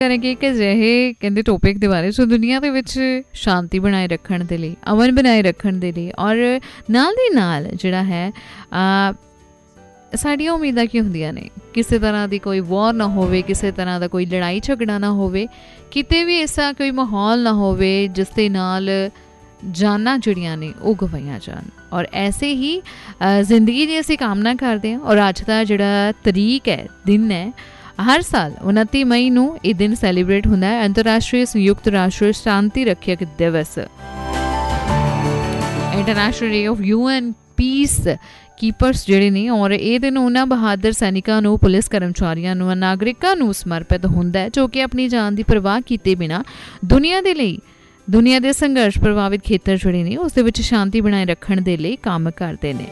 ਕਰਾਂਗੇ ਇੱਕ ਅਜਿਹੇ ਕਹਿੰਦੇ ਟੋਪਿਕ ਦੇ ਬਾਰੇ ਜੋ ਦੁਨੀਆ ਦੇ ਵਿੱਚ ਸ਼ਾਂਤੀ ਬਣਾਏ ਰੱਖਣ ਦੇ ਲਈ, ਅਮਨ ਬਣਾਏ ਰੱਖਣ ਦੇ ਲਈ ਔਰ ਨਾਲ ਦੀ ਨਾਲ ਜਿਹੜਾ ਹੈ ਸਾਡੀਆਂ ਉਮੀਦਾਂ ਕੀ ਹੁੰਦੀਆਂ ਨੇ, ਕਿਸੇ ਤਰ੍ਹਾਂ ਦੀ ਕੋਈ ਵਾਰ ਨਾ ਹੋਵੇ, ਕਿਸੇ ਤਰ੍ਹਾਂ ਦਾ ਕੋਈ ਲੜਾਈ ਝਗੜਾ ਨਾ ਹੋਵੇ, ਕਿਤੇ ਵੀ ਐਸਾ ਕੋਈ ਮਾਹੌਲ ਨਾ ਹੋਵੇ ਜਿਸ ਦੇ ਨਾਲ ਜਾਨਾਂ ਜਿਹੜੀਆਂ ਨੇ ਉਹ ਗਵਾਈਆਂ ਜਾਣ। ਔਰ ਐਸੇ ਹੀ ਜ਼ਿੰਦਗੀ ਦੀ ਅਸੀਂ ਕਾਮਨਾ ਕਰਦੇ ਹਾਂ। ਔਰ ਅੱਜ ਦਾ ਜਿਹੜਾ ਤਰੀਕ ਹੈ, ਦਿਨ ਹੈ, ਹਰ ਸਾਲ 29 ਮਈ ਨੂੰ ਇਹ ਦਿਨ ਸੈਲੀਬ੍ਰੇਟ ਹੁੰਦਾ ਹੈ, ਅੰਤਰਰਾਸ਼ਟਰੀ ਸੰਯੁਕਤ ਰਾਸ਼ਟਰ ਸ਼ਾਂਤੀ ਰੱਖਿਅਕ ਦਿਵਸ, international day of UN piece keepers ਜਿਹੜੇ ਨੇ। ਔਰ ਇਹ ਦਿਨ ਉਹਨਾਂ ਬਹਾਦਰ ਸੈਨਿਕਾਂ ਨੂੰ, ਪੁਲਿਸ ਕਰਮਚਾਰੀਆਂ ਨੂੰ, ਨਾਗਰਿਕਾਂ ਨੂੰ ਸਮਰਪਿਤ ਹੁੰਦਾ ਹੈ ਜੋ ਕਿ ਆਪਣੀ ਜਾਨ ਦੀ ਪਰਵਾਹ ਕੀਤੇ ਬਿਨਾਂ ਦੁਨੀਆ ਦੇ ਲਈ, ਦੁਨੀਆ ਦੇ ਸੰਘਰਸ਼ ਪ੍ਰਭਾਵਿਤ ਖੇਤਰ ਜਿਹੜੇ ਨੇ ਉਸ ਦੇ ਵਿੱਚ ਸ਼ਾਂਤੀ ਬਣਾਏ ਰੱਖਣ ਦੇ ਲਈ ਕੰਮ ਕਰਦੇ ਨੇ।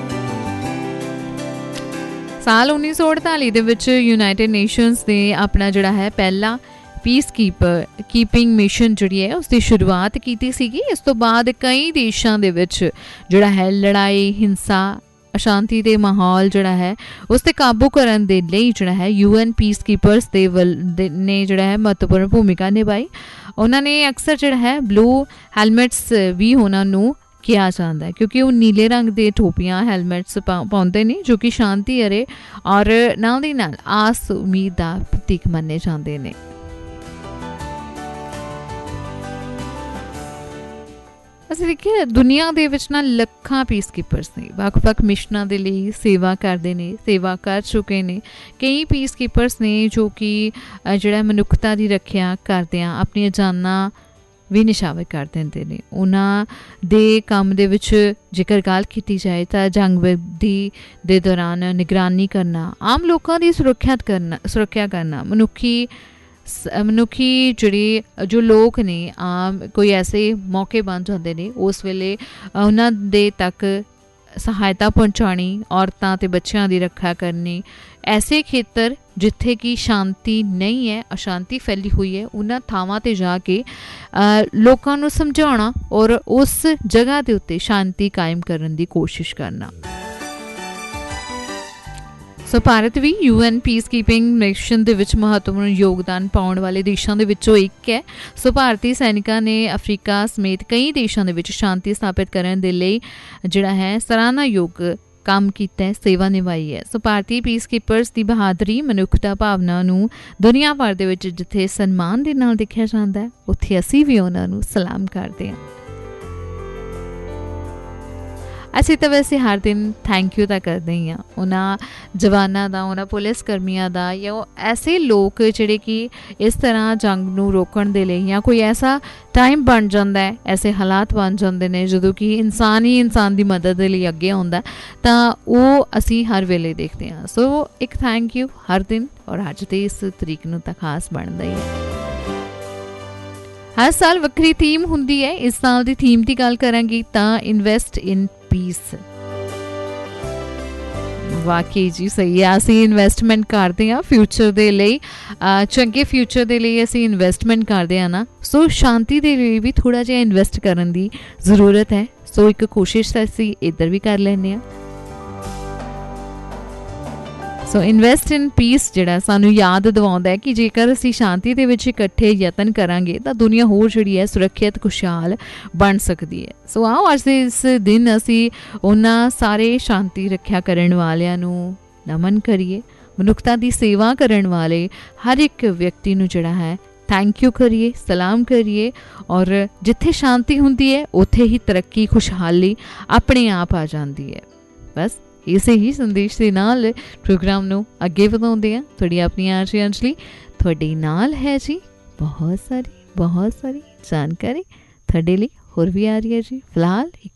ਸਾਲ 1948 ਦੇ ਵਿੱਚ ਯੂਨਾਈਟਿਡ ਨੇਸ਼ਨਸ ਨੇ ਆਪਣਾ ਜਿਹੜਾ ਹੈ ਪਹਿਲਾ ਪੀਸ ਕੀਪਿੰਗ ਮਿਸ਼ਨ ਜਿਹੜੀ ਹੈ ਉਸ ਦੀ ਸ਼ੁਰੂਆਤ ਕੀਤੀ ਸੀਗੀ। ਇਸ ਤੋਂ ਬਾਅਦ ਕਈ ਦੇਸ਼ਾਂ ਦੇ ਵਿੱਚ ਜਿਹੜਾ ਹੈ ਲੜਾਈ, ਹਿੰਸਾ, ਅਸ਼ਾਂਤੀ ਦੇ ਮਾਹੌਲ ਜਿਹੜਾ ਹੈ ਉਸ 'ਤੇ ਕਾਬੂ ਕਰਨ ਦੇ ਲਈ ਜਿਹੜਾ ਹੈ UN ਪੀਸ ਕੀਪਰਸ ਨੇ ਜਿਹੜਾ ਹੈ ਮਹੱਤਵਪੂਰਨ ਭੂਮਿਕਾ ਨਿਭਾਈ। ਉਹਨਾਂ ਨੇ ਅਕਸਰ ਜਿਹੜਾ ਹੈ ਬਲੂ ਹੈਲਮਟਸ ਵੀ ਉਹਨਾਂ ਨੂੰ ਕਿਹਾ ਜਾਂਦਾ ਹੈ ਕਿਉਂਕਿ ਉਹ ਨੀਲੇ ਰੰਗ ਦੇ ਟੋਪੀਆਂ, ਹੈਲਮਟਸ ਪਾਉਂਦੇ ਨੇ ਜੋ ਕਿ ਸ਼ਾਂਤੀ ਅਰੇ ਔਰ ਨਾਲ ਦੀ ਨਾਲ ਆਸ ਉਮੀਦ ਦਾ ਪ੍ਰਤੀਕ ਮੰਨੇ ਜਾਂਦੇ ਨੇ। ਅਸੀਂ ਦੇਖੀਏ ਦੁਨੀਆ ਦੇ ਵਿੱਚ ਨਾ ਲੱਖਾਂ ਪੀਸ ਕੀਪਰਸ ਨੇ, ਵੱਖ-ਵੱਖ ਮਿਸ਼ਨਾਂ ਦੇ ਲਈ ਸੇਵਾ ਕਰਦੇ ਨੇ, ਸੇਵਾ ਕਰ ਚੁੱਕੇ ਨੇ। ਕਈ ਪੀਸ ਕੀਪਰਸ ਨੇ ਜੋ ਕਿ ਜਿਹੜਾ ਮਨੁੱਖਤਾ ਦੀ ਰੱਖਿਆ ਕਰਦਿਆਂ ਆਪਣੀਆਂ ਜਾਨਾਂ ਵੀ ਨਿਸ਼ਾਵਰ ਕਰ ਦਿੰਦੇ ਨੇ। ਉਹਨਾਂ ਦੇ ਕੰਮ ਦੇ ਵਿੱਚ ਜੇਕਰ ਗੱਲ ਕੀਤੀ ਜਾਏ ਤਾਂ ਜੰਗਬੰਦੀ ਦੇ ਦੌਰਾਨ ਨਿਗਰਾਨੀ ਕਰਨਾ, ਆਮ ਲੋਕਾਂ ਦੀ ਸੁਰੱਖਿਆ ਕਰਨਾ, ਮਨੁੱਖੀ ਜਿਹੜੇ ਜੋ ਲੋਕ ਨੇ, ਆਮ ਕੋਈ ਐਸੇ ਮੌਕੇ ਬਣ ਜਾਂਦੇ ਨੇ ਉਸ ਵੇਲੇ ਉਹਨਾਂ ਦੇ ਤੱਕ ਸਹਾਇਤਾ ਪਹੁੰਚਾਉਣੀ, ਔਰਤਾਂ ਅਤੇ ਬੱਚਿਆਂ ਦੀ ਰੱਖਿਆ ਕਰਨੀ, ਐਸੇ ਖੇਤਰ ਜਿੱਥੇ ਕਿ ਸ਼ਾਂਤੀ ਨਹੀਂ ਹੈ, ਅਸ਼ਾਂਤੀ ਫੈਲੀ ਹੋਈ ਹੈ, ਉਹਨਾਂ ਥਾਵਾਂ 'ਤੇ ਜਾ ਕੇ ਲੋਕਾਂ ਨੂੰ ਸਮਝਾਉਣਾ ਔਰ ਉਸ ਜਗ੍ਹਾ ਦੇ ਉੱਤੇ ਸ਼ਾਂਤੀ ਕਾਇਮ ਕਰਨ ਦੀ ਕੋਸ਼ਿਸ਼ ਕਰਨਾ। ਸੋ ਭਾਰਤ ਵੀ UN ਪੀਸ ਕੀਪਿੰਗ ਮਿਸ਼ਨ ਦੇ ਵਿੱਚ ਮਹੱਤਵਪੂਰਨ ਯੋਗਦਾਨ ਪਾਉਣ ਵਾਲੇ ਦੇਸ਼ਾਂ ਦੇ ਵਿੱਚੋਂ ਇੱਕ ਹੈ। ਸੋ ਭਾਰਤੀ ਸੈਨਿਕਾਂ ਨੇ ਅਫਰੀਕਾ ਸਮੇਤ ਕਈ ਦੇਸ਼ਾਂ ਦੇ ਵਿੱਚ ਸ਼ਾਂਤੀ ਸਥਾਪਿਤ ਕਰਨ ਦੇ ਲਈ ਜਿਹੜਾ ਹੈ ਸਰਾਹਨਾਯੋਗ ਕੰਮ ਕੀਤਾ ਹੈ, ਸੇਵਾ ਨਿਭਾਈ ਹੈ। ਸੋ ਭਾਰਤੀ ਪੀਸ ਕੀਪਰਸ ਦੀ ਬਹਾਦਰੀ, ਮਨੁੱਖਤਾ ਭਾਵਨਾ ਨੂੰ ਦੁਨੀਆ ਭਰ ਦੇ ਵਿੱਚ ਜਿੱਥੇ ਸਨਮਾਨ ਦੇ ਨਾਲ ਦੇਖਿਆ ਜਾਂਦਾ ਹੈ ਉੱਥੇ ਅਸੀਂ ਵੀ ਉਹਨਾਂ ਨੂੰ ਸਲਾਮ ਕਰਦੇ ਹਾਂ। ਅਸੀਂ ਤਾਂ ਵੈਸੇ ਹਰ ਦਿਨ ਥੈਂਕ ਯੂ ਤਾਂ ਕਰਦੇ ਹੀ ਹਾਂ ਉਹਨਾਂ ਜਵਾਨਾਂ ਦਾ, ਉਹਨਾਂ ਪੁਲਿਸ ਕਰਮੀਆਂ ਦਾ, ਜਾਂ ਉਹ ਐਸੇ ਲੋਕ ਜਿਹੜੇ ਕਿ ਇਸ ਤਰ੍ਹਾਂ ਜੰਗ ਨੂੰ ਰੋਕਣ ਦੇ ਲਈ, ਜਾਂ ਕੋਈ ਐਸਾ ਟਾਈਮ ਬਣ ਜਾਂਦਾ ਹੈ, ਐਸੇ ਹਾਲਾਤ ਬਣ ਜਾਂਦੇ ਨੇ ਜਦੋਂ ਕਿ ਇਨਸਾਨ ਹੀ ਇਨਸਾਨ ਦੀ ਮਦਦ ਦੇ ਲਈ ਅੱਗੇ ਆਉਂਦਾ, ਤਾਂ ਉਹ ਅਸੀਂ ਹਰ ਵੇਲੇ ਦੇਖਦੇ ਹਾਂ। ਸੋ ਇੱਕ ਥੈਂਕ ਯੂ ਹਰ ਦਿਨ, ਔਰ ਅੱਜ ਦੇ ਇਸ ਤਰੀਕ ਨੂੰ ਤਾਂ ਖਾਸ ਬਣਦਾ ਹੀ ਹੈ। ਹਰ ਸਾਲ ਵੱਖਰੀ ਥੀਮ ਹੁੰਦੀ ਹੈ। ਇਸ ਸਾਲ ਦੀ ਥੀਮ ਦੀ ਗੱਲ ਕਰਾਂਗੀ ਤਾਂ ਇਨਵੈਸਟ ਇਨ ਪੀਸ। ਵਾਕਈ ਜੀ ਸਹੀ ਹੈ, ਅਸੀਂ ਇਨਵੈਸਟਮੈਂਟ ਕਰਦੇ ਹਾਂ ਫਿਊਚਰ ਦੇ ਲਈ, ਚੰਗੇ ਫਿਊਚਰ ਦੇ ਲਈ ਅਸੀਂ ਇਨਵੈਸਟਮੈਂਟ ਕਰਦੇ ਹਾਂ ਨਾ। ਸੋ ਸ਼ਾਂਤੀ ਦੇ ਲਈ ਵੀ ਥੋੜ੍ਹਾ ਜਿਹਾ ਇਨਵੈਸਟ ਕਰਨ ਦੀ ਜ਼ਰੂਰਤ ਹੈ। ਸੋ ਇੱਕ ਕੋਸ਼ਿਸ਼ ਤਾਂ ਅਸੀਂ ਇੱਧਰ ਵੀ ਕਰ ਲੈਂਦੇ ਹਾਂ। ਸੋ ਇਨਵੈਸਟ ਇਨ ਪੀਸ ਜਿਹੜਾ ਸਾਨੂੰ ਯਾਦ ਦਿਵਾਉਂਦਾ ਹੈ ਕਿ ਜੇਕਰ ਅਸੀਂ ਸ਼ਾਂਤੀ ਦੇ ਵਿੱਚ ਇਕੱਠੇ ਯਤਨ ਕਰਾਂਗੇ ਤਾਂ ਦੁਨੀਆ ਹੋਰ ਜਿਹੜੀ ਹੈ ਸੁਰੱਖਿਅਤ, ਖੁਸ਼ਹਾਲ ਬਣ ਸਕਦੀ ਹੈ। ਸੋ ਆਓ ਅੱਜ ਦੇ ਇਸ ਦਿਨ ਅਸੀਂ ਉਹਨਾਂ ਸਾਰੇ ਸ਼ਾਂਤੀ ਰੱਖਿਆ ਕਰਨ ਵਾਲਿਆਂ ਨੂੰ ਨਮਨ ਕਰੀਏ, ਮਨੁੱਖਤਾ ਦੀ ਸੇਵਾ ਕਰਨ ਵਾਲੇ ਹਰ ਇੱਕ ਵਿਅਕਤੀ ਨੂੰ ਜਿਹੜਾ ਹੈ ਥੈਂਕ ਯੂ ਕਰੀਏ, ਸਲਾਮ ਕਰੀਏ। ਔਰ ਜਿੱਥੇ ਸ਼ਾਂਤੀ ਹੁੰਦੀ ਹੈ ਉੱਥੇ ਹੀ ਤਰੱਕੀ, ਖੁਸ਼ਹਾਲੀ ਆਪਣੇ ਆਪ ਆ ਜਾਂਦੀ ਹੈ। ਬਸ ਇਸੇ ਹੀ ਸੰਦੇਸ਼ ਦੇ ਨਾਲ ਪ੍ਰੋਗਰਾਮ ਨੂੰ ਅੱਗੇ ਵਧਾਉਂਦੇ ਹਾਂ। ਤੁਹਾਡੀ ਆਪਣੀ ਆਰਜੀ ਅੰਜਲੀ ਤੁਹਾਡੇ ਨਾਲ ਹੈ ਜੀ। ਬਹੁਤ ਸਾਰੀ ਜਾਣਕਾਰੀ ਤੁਹਾਡੇ ਲਈ ਹੋਰ ਵੀ ਆ ਰਹੀ ਹੈ ਜੀ। ਫਿਲਹਾਲ ਇੱਕ